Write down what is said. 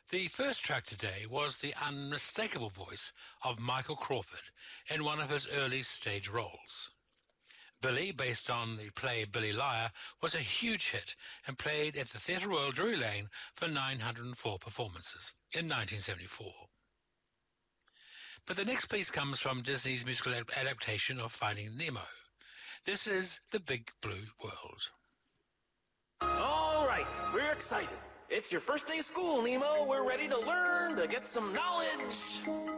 The first track today was the unmistakable voice of Michael Crawford in one of his early stage roles. Billy, based on the play Billy Liar, was a huge hit and played at the Theatre Royal Drury Lane for 904 performances in 1974. But the next piece comes from Disney's musical adaptation of Finding Nemo. This is The Big Blue World. All right, we're excited. It's your first day of school, Nemo. We're ready to learn, to get some knowledge.